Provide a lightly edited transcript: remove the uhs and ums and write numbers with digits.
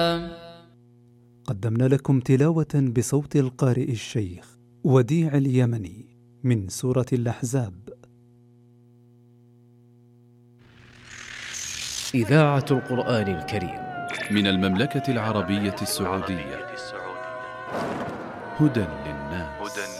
قدمنا لكم تلاوة بصوت القارئ الشيخ وديع اليمني من سورة الأحزاب. إذاعة القرآن الكريم من المملكة العربية السعودية. هدى للناس.